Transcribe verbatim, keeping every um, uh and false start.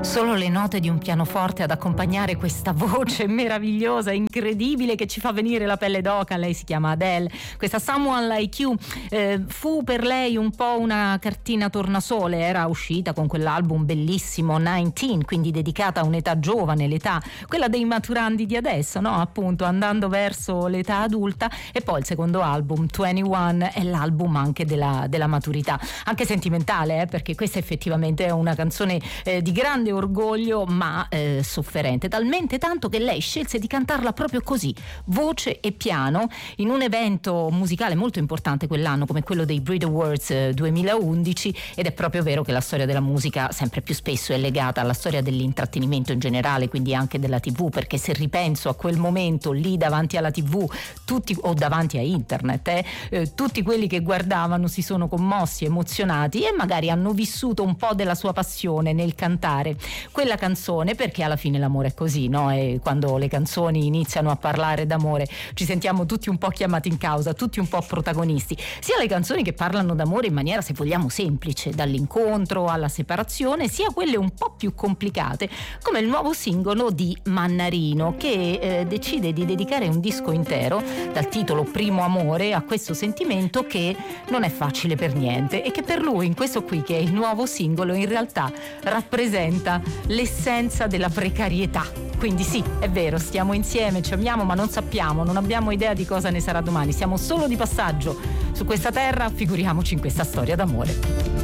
Solo le note di un pianoforte ad accompagnare questa voce meravigliosa, incredibile, che ci fa venire la pelle d'oca. Lei si chiama Adele. Questa Someone Like You eh, fu per lei un po' una cartina tornasole. Era uscita con quell'album bellissimo diciannove, quindi dedicata a un'età giovane, l'età quella dei maturandi di adesso, no? Appunto, andando verso l'età adulta. E poi il secondo album, ventuno, è l'album anche della, della maturità, anche sentimentale, eh, perché questa effettivamente è una canzone eh, di grande orgoglio, ma eh, sofferente, talmente tanto che lei scelse di cantarla proprio così, voce e piano, in un evento musicale molto importante quell'anno come quello dei Brit Awards eh, duemilaundici. Ed è proprio vero che la storia della musica sempre più spesso è legata alla storia dell'intrattenimento in generale, quindi anche della tivù, perché se ripenso a quel momento lì davanti alla tivù, tutti, o davanti a internet, eh, eh, tutti quelli che guardavano si sono commossi, emozionati e magari hanno vissuto un po' della sua passione nel cantare quella canzone, perché alla fine l'amore è così, no? E quando le canzoni iniziano a parlare d'amore ci sentiamo tutti un po' chiamati in causa, tutti un po' protagonisti, sia le canzoni che parlano d'amore in maniera, se vogliamo, semplice, dall'incontro alla separazione, sia quelle un po' più complicate, come il nuovo singolo di Mannarino, che eh, decide di dedicare un disco intero dal titolo Primo Amore a questo sentimento che non è facile per niente e che per lui, in questo qui che è il nuovo singolo, in realtà rappresenta l'essenza della precarietà. Quindi sì, è vero, stiamo insieme, ci amiamo, ma non sappiamo, non abbiamo idea di cosa ne sarà domani, siamo solo di passaggio su questa terra, figuriamoci in questa storia d'amore.